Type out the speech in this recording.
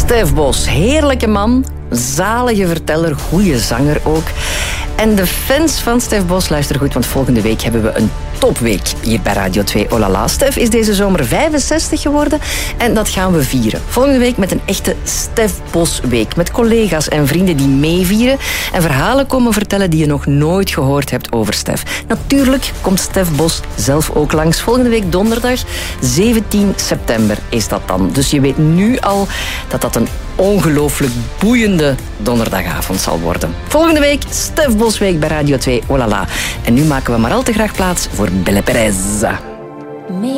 Stef Bos, heerlijke man, zalige verteller, goede zanger ook. En de fans van Stef Bos, luister goed, want volgende week hebben we een topweek hier bij Radio 2. Oh la la. Stef is deze zomer 65 geworden en dat gaan we vieren. Volgende week met een echte Stef Bos week. Met collega's en vrienden die meevieren en verhalen komen vertellen die je nog nooit gehoord hebt over Stef. Natuurlijk komt Stef Bos zelf ook langs. Volgende week donderdag, 17 september is dat dan. Dus je weet nu al dat dat een ongelooflijk boeiende donderdagavond zal worden. Volgende week Stef Bos week bij Radio 2. Oh la la. En nu maken we maar al te graag plaats voor Belle Perez.